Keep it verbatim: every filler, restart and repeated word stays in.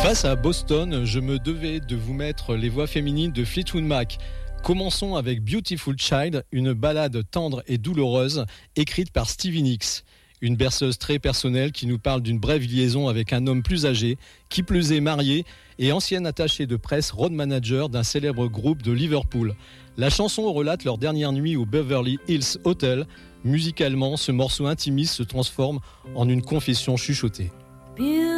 Face à Boston, je me devais de vous mettre les voix féminines de Fleetwood Mac. Commençons avec Beautiful Child, une ballade tendre et douloureuse écrite par Stevie Nicks. Une berceuse très personnelle qui nous parle d'une brève liaison avec un homme plus âgé, qui plus est marié et ancien attaché de presse road manager d'un célèbre groupe de Liverpool. La chanson relate leur dernière nuit au Beverly Hills Hotel. Musicalement, ce morceau intimiste se transforme en une confession chuchotée.